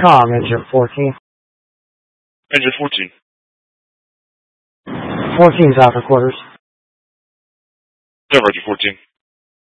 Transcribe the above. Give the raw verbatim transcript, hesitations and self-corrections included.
com, engine fourteen. Engine fourteen. fourteen's out for quarters. Yeah, Roger, fourteen.